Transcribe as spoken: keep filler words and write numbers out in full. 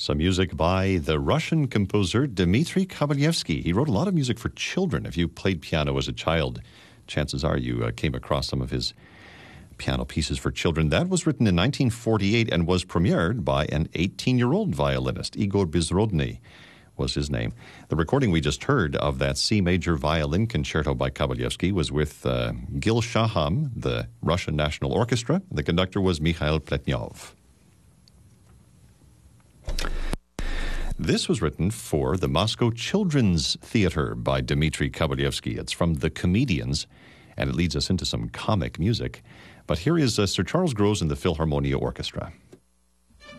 Some music by the Russian composer Dmitri Kabalevsky. He wrote a lot of music for children. If you played piano as a child, chances are you uh, came across some of his piano pieces for children. That was written in nineteen forty-eight and was premiered by an eighteen-year-old violinist. Igor Bezrodny was his name. The recording we just heard of that C major violin concerto by Kabalevsky was with uh, Gil Shaham, the Russian National Orchestra. The conductor was Mikhail Pletnyov. This was written for the Moscow Children's Theater by Dmitri Kabalevsky. It's from The Comedians, and it leads us into some comic music. But here is uh, Sir Charles Grosz and the Philharmonia Orchestra.